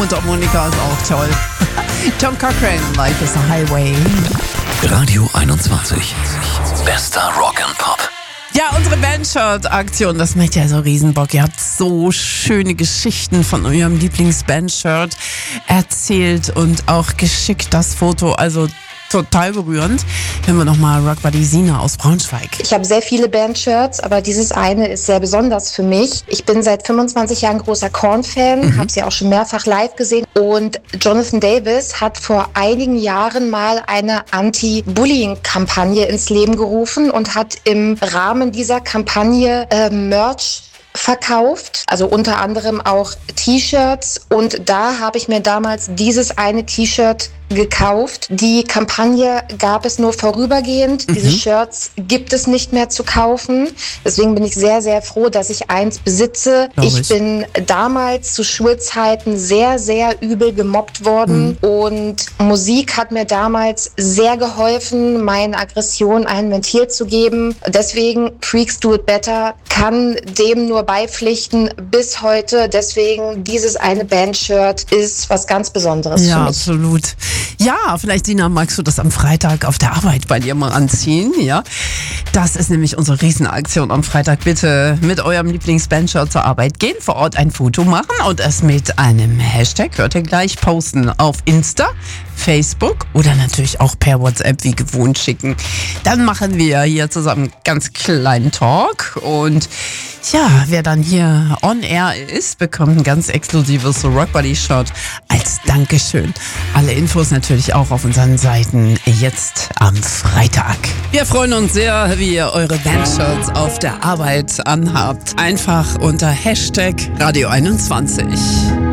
Mundharmonika ist auch toll. John Cochrane, Life is a Highway. Radio 21. Bester Rock and Pop. Ja, unsere Bandshirt-Aktion, das macht ja so Riesenbock. Ihr habt so schöne Geschichten von eurem Lieblings-Bandshirt erzählt und auch geschickt das Foto, also total berührend. Hören wir nochmal Rock Buddy Sina aus Braunschweig. Ich habe sehr viele Bandshirts, aber dieses eine ist sehr besonders für mich. Ich bin seit 25 Jahren großer Korn-Fan, habe sie auch schon mehrfach live gesehen. Und Jonathan Davis hat vor einigen Jahren mal eine Anti-Bullying-Kampagne ins Leben gerufen und hat im Rahmen dieser Kampagne Merch verkauft, also unter anderem auch T-Shirts, und da habe ich mir damals dieses eine T-Shirt gekauft. Die Kampagne gab es nur vorübergehend. Diese Shirts gibt es nicht mehr zu kaufen. Deswegen bin ich sehr, sehr froh, dass ich eins besitze. Ich bin damals zu Schulzeiten sehr, sehr übel gemobbt worden und Musik hat mir damals sehr geholfen, meinen Aggressionen ein Ventil zu geben. Deswegen Freaks Do It Better kann dem nur beipflichten bis heute. Deswegen dieses eine Bandshirt ist was ganz Besonderes für mich. Ja, absolut. Ja, vielleicht, Sina, magst du das am Freitag auf der Arbeit bei dir mal anziehen, ja? Das ist nämlich unsere Riesenaktion am Freitag. Bitte mit eurem Lieblings-Bandshirt zur Arbeit gehen, vor Ort ein Foto machen und es mit einem Hashtag, hört ihr gleich, posten auf Insta, Facebook oder natürlich auch per WhatsApp wie gewohnt schicken. Dann machen wir hier zusammen einen ganz kleinen Talk und ja, wer dann hier on air ist, bekommt ein ganz exklusives Rock Buddy Shirt als Dankeschön. Alle Infos natürlich auch auf unseren Seiten jetzt am Freitag. Wir freuen uns sehr, wie ihr eure Bandshirts auf der Arbeit anhabt. Einfach unter Hashtag Radio 21.